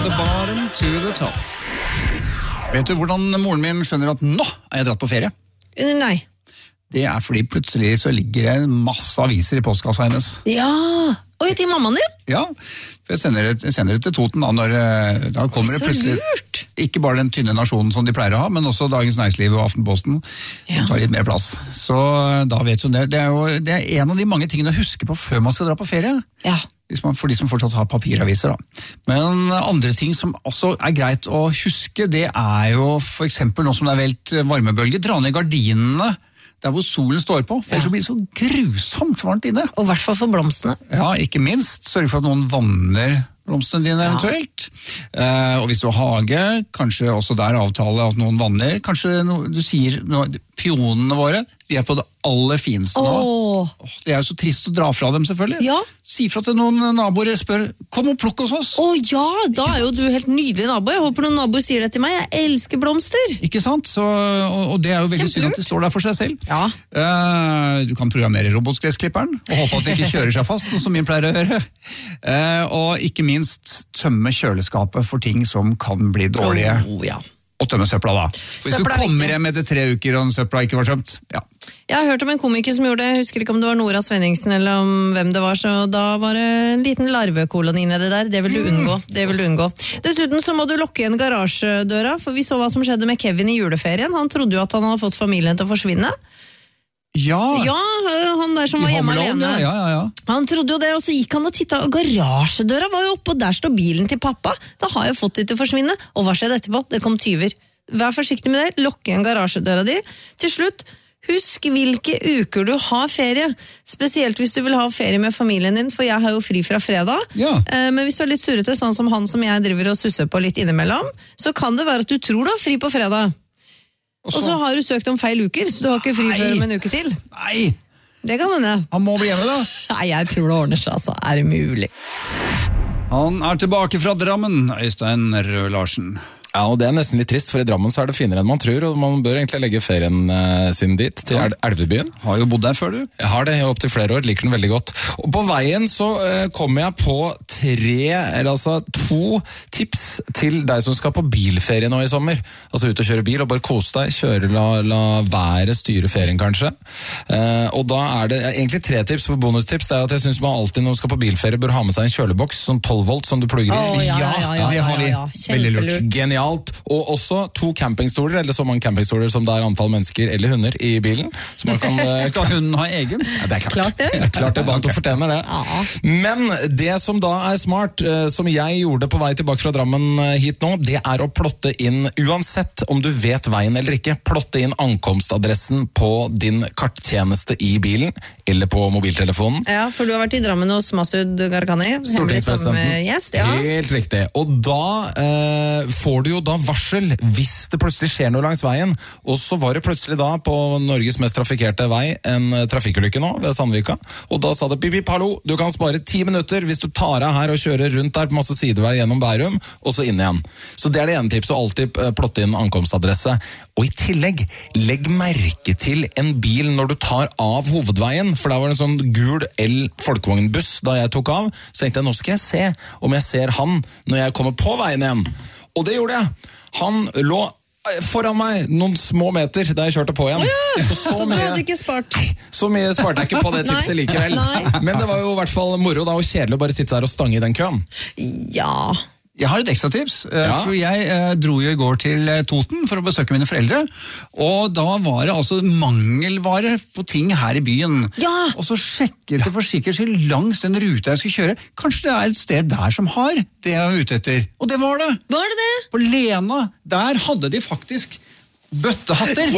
the bottom to the top. Vet du hvordan moren min skjønner at nå er jeg dratt på ferie? Nei. Det er fordi plutselig så ligger det masse aviser i postkassa hennes. Ja, og til mammaen din? Ja, for jeg sender det til Toten da, når da kommer det plutselig. Lurt. Ikke bare den tynne nasjonen som de pleier å ha, men også Dagens Næringsliv og Aftenposten, som tar litt mer plass. Så da vet du det. Det er en av de mange tingene å huske på før man skal dra på ferie. Ja. For de som fortsatt har papiraviser da. Men andre ting som også er greit å huske, det er jo for eksempel nå som det er velt varmebølge, dra ned gardinene der hvor solen står på, for ellers så blir det så grusomt varmt inne. Og i hvert fall for blomstene. Ja, ikke minst. Sørg for at noen vanner blomstene dine eventuelt. Og hvis du har hage, kanskje også der avtale at noen vanner. Kanskje du sier pionene våre, de er på det aller fineste nå. Det er jo så trist å dra fra dem selvfølgelig. Ja. Si fra til noen naboer, spør, kom og plukk hos oss. Ja, da er jo du helt nydelig nabo. Jeg håper noen naboer sier det til meg. Jeg elsker blomster. Ikke sant? Og det er jo veldig synd at de står der for seg selv. Ja. Du kan programmere robotgressklipperen, og håpe at det ikke kjører seg fast, som min pleier å gjøre. Og ikke minst tømme kjøleskapet for ting som kan bli dårlige. Ja. Og tømme søpla da. For hvis du kommer hjem etter 3 uker og søpla ikke var tømt, ja. Jeg har hørt om en komiker som gjorde det, jeg husker ikke om det var Nora Svenningsen eller om hvem det var, så da var det en liten larvekoloni nede der, det vil du unngå. Dessuten så må du lukke igjen garasjedøra, for vi så hva som skjedde med Kevin i juleferien, han trodde jo at han hadde fått familien til å forsvinne. Ja, han der som var hjemme alene. Ja. Han trodde jo det, og så gikk han og tittet, og garasjedøra var jo oppe, og der står bilen til pappa. Da har jeg fått de til å forsvinne. Og hva skjedde etterpå? Det kom tyver. Vær forsiktig med det, lokk igjen garasjedøra di. Til slutt, husk hvilke uker du har ferie. Spesielt hvis du vil ha ferie med familien din, for jeg har jo fri fra fredag. Ja. Men hvis du er litt surrete, sånn som han som jeg driver og susser på litt innimellom, så kan det være at du tror du har fri på fredag. Og så har du søkt om feil uker, så du har ikke fri før om en uke til. Nei! Det kan hende. Han må bli hjemme da. Nei, jeg tror det ordner seg, altså. Er det mulig? Han er tilbake fra Drammen, Øystein Røe Larsen. Ja, og det er nesten litt trist, for i Drammen så er det finere enn man tror, og man bør egentlig legge ferien sin dit, til Elvebyen. Har jo bodd der før, du. Jeg har det, opp til flere år, liker den veldig godt. Og på veien så kommer jeg på 2 tips til deg som skal på bilferie nå i sommer. Altså ut og kjøre bil, og bare kose deg, kjøre, la være, styre ferien kanskje. Og da er det egentlig 3 tips, for bonustips det er at jeg synes man alltid når man skal på bilferie bør ha med seg en kjøleboks, sånn 12 volt som du plugger i. Ja, det har vi. Veldig lurt. Genialt. Og også 2 campingstoler, eller så mange campingstoler som det er antall mennesker eller hunder i bilen. Så man kan, skal hunden ha egen? Ja, det er klart. Det er klart det, Banto fortjener det. Ja. Men det som da er smart, som jeg gjorde på vei tilbake fra Drammen hit nå, det er å plotte inn, uansett om du vet veien eller ikke, plotte inn ankomstadressen på din karttjeneste i bilen, eller på mobiltelefonen. Ja, for du har vært i Drammen hos Masud Gharahkhani, stortingspresidenten. Gjest, ja. Helt riktig. Og da får du jo da varsel hvis det plutselig skjer noe langs veien. Og så var det plutselig da på Norges mest trafikkerte vei en trafikkulykke nå ved Sandvika. Og da sa det pip, hallo, du kan spare 10 minutter hvis du tar av her og kjører rundt der på masse sidevei gjennom Bærum, og så inn igjen. Så det er det ene tipset, å alltid plotte inn ankomstadresse. Og i tillegg, legg merke til en bil når du tar av hovedveien, for der var det en sånn gul folkevognbuss da jeg tok av. Så tenkte jeg, nå skal jeg se om jeg ser han når jeg kommer på veien igjen. Og det gjorde jeg. Han lå foran meg noen små meter da jeg kjørte på igjen. Så du hadde ikke spart? Så mye sparte jeg ikke på det tipset likevel. Men det var jo i hvert fall moro da, og kjedelig å bare sitte der og stange i den køen. Ja. Jeg har et ekstra tips, for jeg dro jo i går til Toten for å besøke mine foreldre, og da var det altså mangelvare på ting her i byen. Ja. Og så sjekket det for sikkerhets skyld langs den ruta jeg skulle kjøre. Kanskje det er et sted der som har det jeg var ute etter. Og det var det! Var det det? På Lena, der hadde de faktisk bøttehatter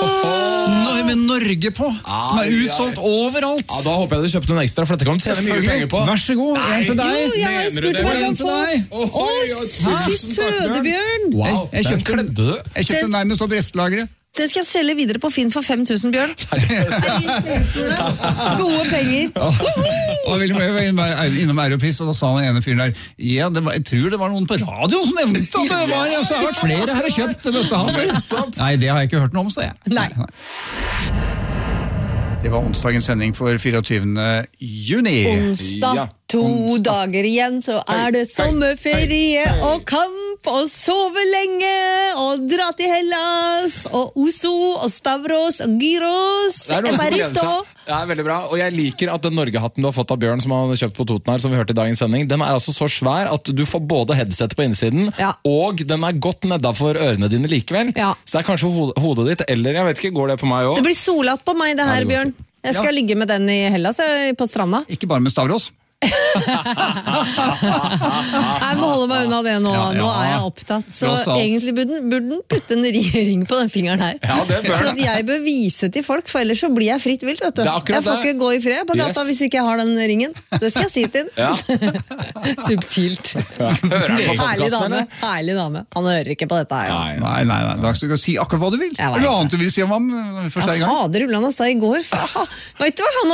med Norge på, som er utsolgt overalt. Ja, da håper jeg du kjøpte noen ekstra, for dette kan du tjene mye penger på. Vær så god, en til deg. Jo, jeg spurte meg en til deg. Fy sødebjørn. Wow, den kledde du. Jeg kjøpte nærmest opp restlageret. Det skal jeg selge videre på Finn for 5.000, Bjørn. Gode penger. Og jeg var innom Europris, og da sa den ene fyren der, ja, jeg tror det var noen på radio som nevnte at det var, og så har det vært flere her og kjøpt bøttehatter. Nei, det har jeg ikke hørt noe om, sa jeg. Nei. Det var onsdagens sending for 24. juni. Onsdag. 2 dager igjen, så det sommerferie og kamp og sove lenge og dra til Hellas og Oso og Stavros og Gyros. Det noen som gleder seg. Det veldig bra, og jeg liker at den Norgehatten du har fått av Bjørn som han har kjøpt på Toten her, som vi hørte i dagens sending, den altså så svær at du får både headsetet på innsiden, og den godt nedafor ørene dine likevel. Så det kanskje hodet ditt, eller jeg vet ikke, går det på meg også? Det blir solat på meg det her, Bjørn. Jeg skal ligge med den i Hellas på stranda. Ikke bare med Stavros. Jeg må holde meg unna det nå. Nå jeg opptatt. Så egentlig burde den putte en ring på den fingeren her. For at jeg bør vise til folk, for ellers så blir jeg fritt vilt, vet du. Jeg får ikke gå i fred på gata hvis ikke jeg har den ringen. Det skal jeg si til den. Subtilt. Herlig dame. Han hører ikke på dette her. Nei. Da skal du si akkurat hva du vil. Er det noe annet du vil si om ham? Fader, Ulland han sa i går. Vet du hva,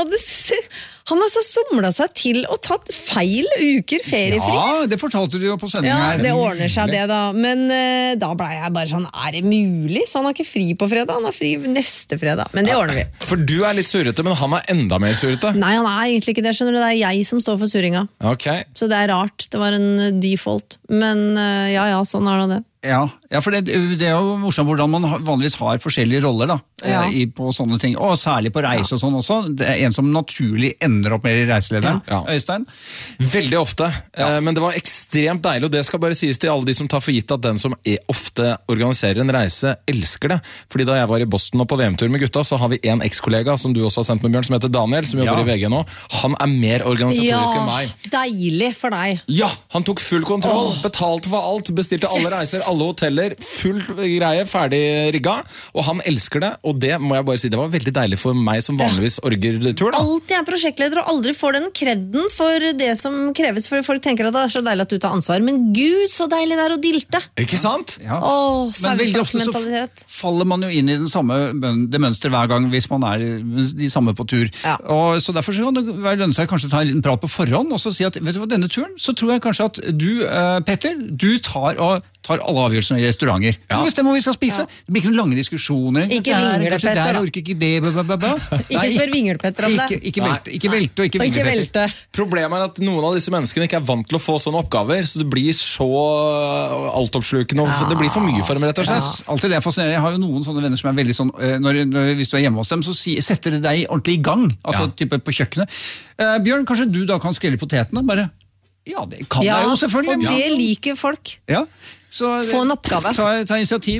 han har så somlet seg til og tatt feil uker feriefri. Ja, det fortalte du jo på sending her. Ja, det ordner seg det da. Men da ble jeg bare sånn, det mulig? Så han har ikke fri på fredag, han har fri neste fredag. Men det ordner vi. For du litt surrete, men han enda mer surete. Nei, han egentlig ikke det, skjønner du. Det jeg som står for surringa. Så det rart. Det var en default. Men ja, sånn det det. Ja, for det jo morsomt hvordan man vanligvis har forskjellige roller da, på sånne ting, og særlig på reise og sånn også. Det en som naturlig ender opp med i reiselederen, Øystein. Veldig ofte, men det var ekstremt deilig, og det skal bare sies til alle de som tar for gitt at den som ofte organiserer en reise, elsker det. Fordi da jeg var i Boston og på VM-tur med gutta, så har vi en ekskollega som du også har sendt med, Bjørn, som heter Daniel, som jobber i VG nå. Han mer organisatorisk enn meg. Deilig for deg. Ja, han tok full kontroll, betalte for alt, bestilte alle reiser, alle hoteller, full greie, ferdig rigga, og han elsker det, og det må jeg bare si, det var veldig deilig for meg som vanligvis orger tur da. Alltid prosjektleder og aldri får den kredden for det som kreves, for folk tenker at det så deilig at du tar ansvar, men gud, så deilig det å dilte. Ikke sant? Ja. Men veldig ofte så faller man jo inn i det mønsteret hver gang hvis man de samme på tur. Og så derfor så kan det lønne seg kanskje å ta en liten prat på forhånd, og så si at, vet du hva, denne turen, så tror jeg kanskje at du, Petter, du tar alle avgjørelsene i restauranter. Du bestemmer hvor vi skal spise. Det blir ikke noen lange diskusjoner. Ikke Vingelpetter. Der orker ikke det. Ikke spør Vingelpetter om det. Ikke velte og ikke Vingelpetter. Problemet at noen av disse menneskene ikke vant til å få sånne oppgaver, så det blir så altoppslukende, og det blir for mye for dem, rett og slett. Alltid det er fascinerende. Jeg har jo noen sånne venner som veldig sånn, hvis du hjemme hos dem, så setter det deg ordentlig i gang, altså type på kjøkkenet. Bjørn, kanskje du da kan skrelle potetene, bare? Ja, det kan jeg jo selvfølgelig. Og det liker folk. Ja. Så, få en oppgave. Ta initiativ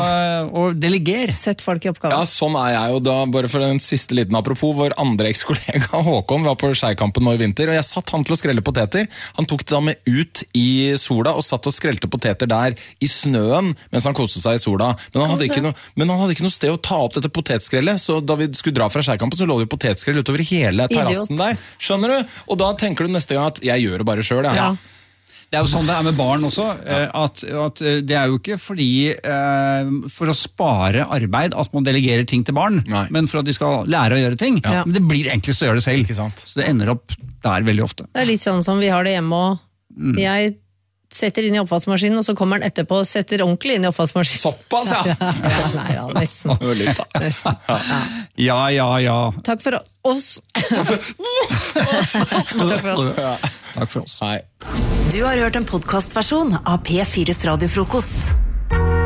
og deleger. Sett folk i oppgave. Ja, sånn jeg jo da, bare for en siste liten apropos. Vår andre ekskollega Håkon var på Skeikampen nå i vinter, og jeg satt han til å skrelle poteter. Han tok det da med ut i sola og satt og skrelte poteter der i snøen mens han koste seg i sola. Men han hadde ikke noe sted å ta opp dette potetskrellet, så da vi skulle dra fra Skeikampen så lå det jo potetskrell utover hele terrassen der. Skjønner du? Og da tenker du neste gang at jeg gjør det bare selv. Ja. Det jo sånn det med barn også, at det jo ikke fordi for å spare arbeid at man delegerer ting til barn, men for at de skal lære å gjøre ting. Men det blir enklest å gjøre det selv. Ikke sant? Så det ender opp der veldig ofte. Det litt sånn som vi har det hjemme også. Jeg setter inn i oppvaskmaskinen, og så kommer den etterpå og setter ordentlig inn i oppvaskmaskinen. Såpass, ja! Nei, nesten. Ja. Takk for oss. Takk for oss. Hei. Du har hørt en podcastversjon av P4's radiofrokost.